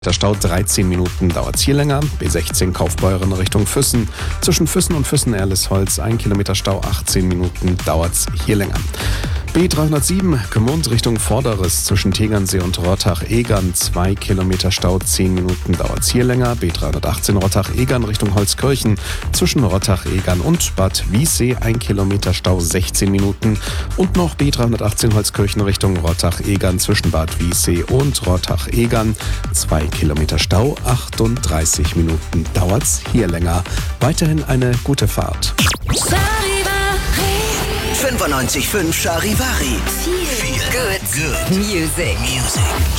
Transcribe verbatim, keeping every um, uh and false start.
Der Stau dreizehn Minuten, dauert es hier länger. B sechzehn Kaufbeuren Richtung Füssen. Zwischen Füssen und Füssen-Erlisholz ein Kilometer Stau, achtzehn Minuten, dauert es hier länger. B dreihundertsieben Gmund Richtung Vorderes zwischen Tegernsee und Rottach-Egern zwei Kilometer Stau, zehn Minuten, dauert es hier länger. B dreihundertachtzehn Rottach-Egern Richtung Holzkirchen zwischen Rottach-Egern und Bad Wiessee ein Kilometer Stau, sechzehn Minuten. Und noch B dreihundertachtzehn Holzkirchen Richtung Rottach-Egern zwischen Bad Wiessee und Rottach-Egern zwei Kilometer Stau, achtunddreißig Minuten, dauert es hier länger. Weiterhin eine gute Fahrt. fünfundneunzig Komma fünf Charivari. Feel good. Good. Music. Music.